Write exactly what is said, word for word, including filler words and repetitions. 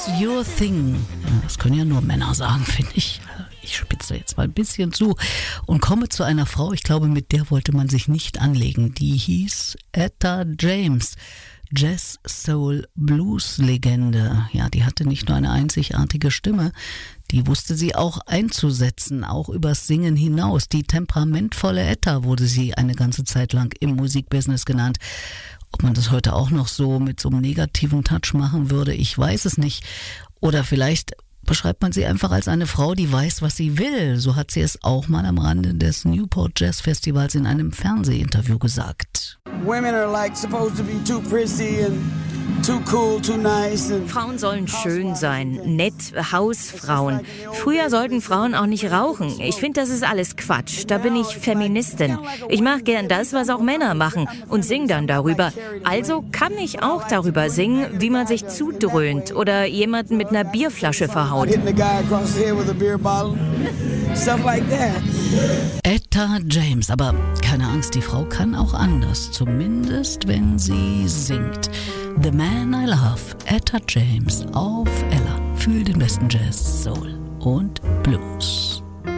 your thing. Ja, das können ja nur Männer sagen, finde ich. Ich spitze jetzt mal ein bisschen zu und komme zu einer Frau, ich glaube, mit der wollte man sich nicht anlegen. Die hieß Etta James. Jazz, Soul, Blues-Legende. Ja, die hatte nicht nur eine einzigartige Stimme, die wusste sie auch einzusetzen, auch übers Singen hinaus. Die temperamentvolle Etta wurde sie eine ganze Zeit lang im Musikbusiness genannt. Ob man das heute auch noch so mit so einem negativen Touch machen würde, ich weiß es nicht. Oder vielleicht beschreibt man sie einfach als eine Frau, die weiß, was sie will. So hat sie es auch mal am Rande des Newport Jazz Festivals in einem Fernsehinterview gesagt. Women are like supposed to be too prissy and too cool, too nice. And Frauen sollen schön sein, nett, Hausfrauen. Früher sollten Frauen auch nicht rauchen. Ich finde, das ist alles Quatsch. Da bin ich Feministin. Ich mache gern das, was auch Männer machen und sing dann darüber. Also kann ich auch darüber singen, wie man sich zudröhnt oder jemanden mit einer Bierflasche verhaut. Etta James, aber keine Angst, die Frau kann auch anders, zumindest wenn sie singt. The Man I Love, Etta James auf Ella. Fühl den besten Jazz, Soul und Blues.